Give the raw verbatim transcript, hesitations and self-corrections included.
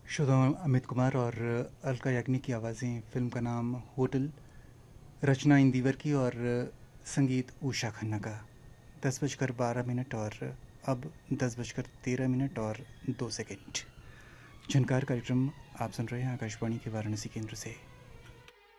शुदा अमित कुमार और अलका याग्निक की आवाज़ें। फ़िल्म का नाम होटल, रचना इंदिवर की और संगीत उषा खन्ना का। दस बजकर बारह मिनट और अब दस बजकर तेरह मिनट और दो सेकंड। झनकार कार्यक्रम आप सुन रहे हैं आकाशवाणी के वाराणसी केंद्र से।